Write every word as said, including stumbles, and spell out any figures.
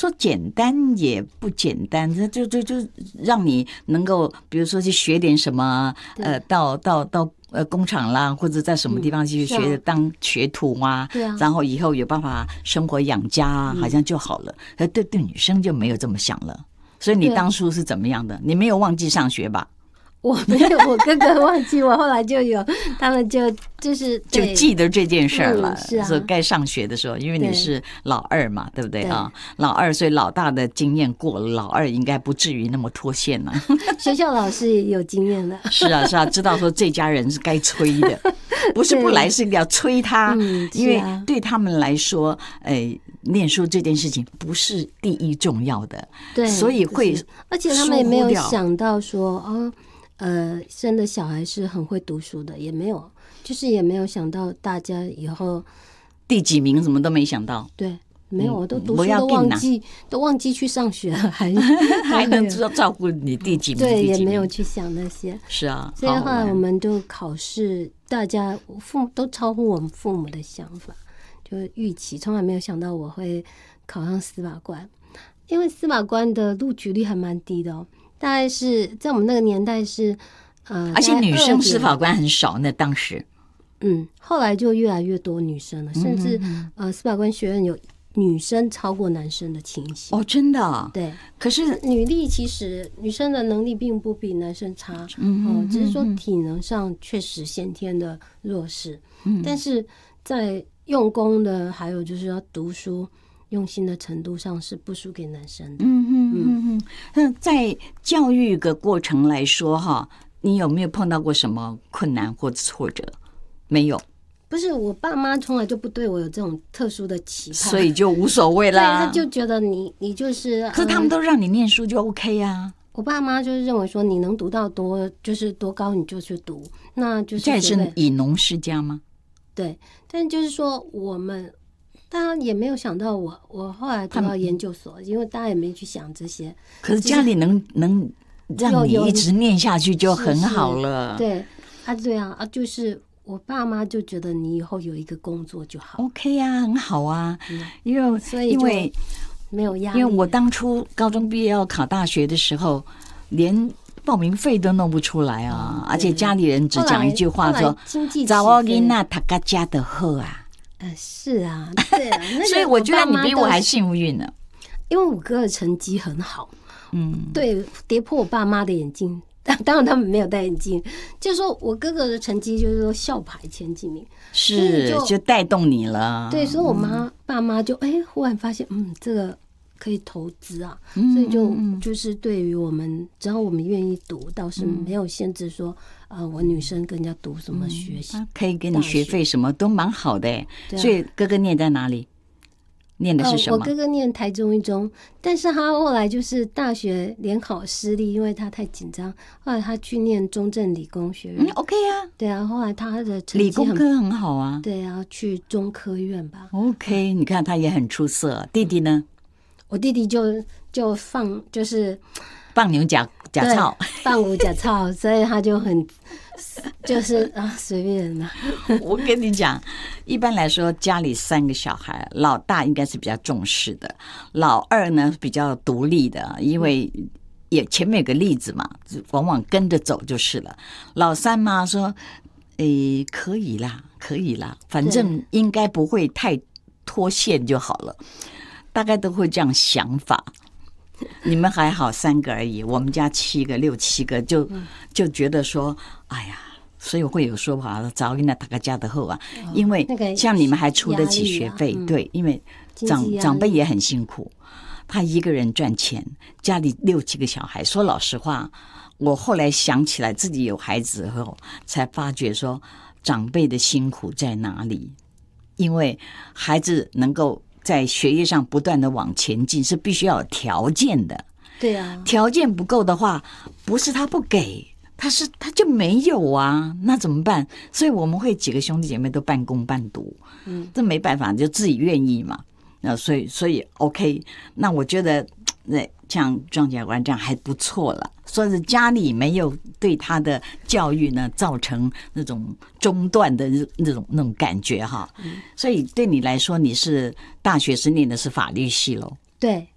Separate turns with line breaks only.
说简单也不简单，这就就就让你能够，比如说去学点什么，呃，到到到呃工厂啦，或者在什么地方去学、嗯啊、当学徒啊，
对啊，
然后以后有办法生活养家啊，好像就好了。可对对女生就没有这么想了。所以你当初是怎么样的？你没有忘记上学吧？
我没有，我哥哥忘记，我后来就有，他们就就是
就记得这件事儿了。
嗯、是啊，
说该上学的时候，因为你是老二嘛，对不对啊？老二，所以老大的经验过了，老二应该不至于那么脱线了。
学校老师也有经验的。
是啊，是啊，知道说这家人是该催的，不是不来，是要催他，
嗯、
因为对他们来说，哎。念书这件事情不是第一重要的，
对，
所以会，
而且他们也没有想到说，哦，呃，生的小孩是很会读书的，也没有，就是也没有想到大家以后
第几名，什么都没想到，
对，没有，我都读书都忘记，都忘记去上学了，还
还能知道照顾你第几名，
对，也没有去想那些，
是啊，
所以后来我们就考试，大家父母都超乎我们父母的想法。就预期，从来没有想到我会考上司法官，因为司法官的录取率还蛮低的哦，大概是在我们那个年代是呃，
而且女生司法官很少呢，当时，
嗯，后来就越来越多女生了，甚至、嗯、呃，司法官学院有女生超过男生的情形。
哦，真的、啊？
对，
可是
女力其实女生的能力并不比男生差，
嗯、
呃，只是说体能上确实先天的弱势，嗯，但是在用功的，还有就是要读书用心的程度上是不输给男生的。
嗯嗯嗯嗯。那在教育的过程来说，哈，你有没有碰到过什么困难或挫折？没有。
不是，我爸妈从来就不对我有这种特殊的期盼，
所以就无所谓啦。
对，他就觉得你你就是，
可是他们都让你念书就 OK 啊。
我爸妈就是认为说你能读到多就是多高你就去读，那就是
这也是以农世家吗？
对，但就是说我们大家也没有想到我，我后来读到研究所，因为大家也没去想这些。
可是家里能、就是、能让你一直念下去就很好了。
是是对啊，对啊啊，就是我爸妈就觉得你以后有一个工作就好。
OK 啊，很好啊，嗯、因为
所以
因为
没有压力。
因为我当初高中毕业要考大学的时候，连报名费都弄不出来啊！嗯、而且家里人只讲一句话说：“找我囡仔读个家的好啊。”
呃，是啊，对啊，那
所以我觉得你比我还幸运呢，
因为我哥的成绩很好，
嗯，
对，跌破我爸妈的眼镜。当然他们没有戴眼镜，就是说我哥哥的成绩就是说校排前几名，
是 就, 就带动你了。
对，所以我妈、嗯、爸妈就哎、欸、忽然发现，嗯，这个可以投资啊，嗯、所以就就是对于我们，只要我们愿意读，倒是没有限制说，呃，我女生跟人家读什么学习，
嗯、可以给你学费，什么都蛮好的哎、啊。所以哥哥念在哪里？念的是什么？
呃、我哥哥念台中一中，但是他后来就是大学联考失利，因为他太紧张，后来他去念中正理工学院。
嗯 OK 啊，
对啊，后来他的成绩
理工科很好啊。
对啊，去中科院吧。
OK， 你看他也很出色。弟弟呢？
我弟弟就就放就是
放牛假假草，
放牛假草，所以他就很就是啊随便啦。
我跟你讲，一般来说家里三个小孩，老大应该是比较重视的，老二呢比较独立的，因为也前面有个例子嘛，往往跟着走就是了。老三嘛说，诶可以啦，可以啦，反正应该不会太脱线就好了，大概都会这样想法。你们还好三个而已，我们家七个六七个就就觉得说哎呀，所以会有说法早给那大家家的后啊，因为像你们还出得起学费、啊嗯、对，因为长长辈也很辛苦，他一个人赚钱，家里六七个小孩。说老实话，我后来想起来自己有孩子后才发觉说长辈的辛苦在哪里，因为孩子能够在学业上不断的往前进是必须要有条件的。
对啊，
条件不够的话，不是他不给，他是他就没有啊，那怎么办？所以我们会几个兄弟姐妹都半工半读，嗯，这没办法，就自己愿意嘛。那所以所以 OK， 那我觉得那像庄检察官这样还不错了，说是家里没有对他的教育呢造成那种中断的那种那种感觉哈。嗯、所以对你来说，你是大学是念的是法律系咯？
对，